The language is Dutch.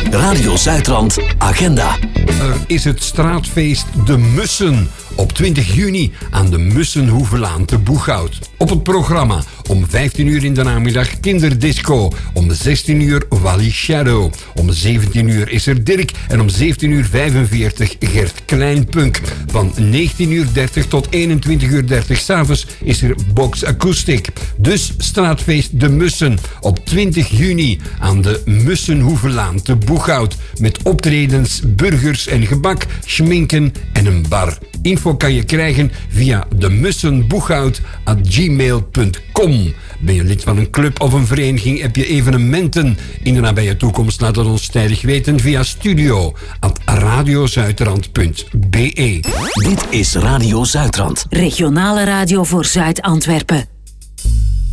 Radio Zuidrand Agenda. Er is het straatfeest De Mussen op 20 juni aan de Mussenhoevelaan te Boeghout. Op het programma om 15 uur in de namiddag kinderdisco. Om 16 uur Wally Shadow. Om 17 uur is er Dirk. En om 17 uur 45 Gert Kleinpunk. Van 19:30 tot 21:30 s'avonds is er Box Acoustic. Dus straatfeest De Mussen op 20 juni aan de Mussenhoevelaan te Boeghout. Met optredens, burgers en gebak, schminken en een bar. Info kan je krijgen via demussenboeghout@gmail.com. Ben je lid van een club of een vereniging? Heb je evenementen in de nabije toekomst? Laat het ons tijdig weten via studio@radiozuidrand.be. Dit is Radio Zuidrand. Regionale radio voor Zuid-Antwerpen.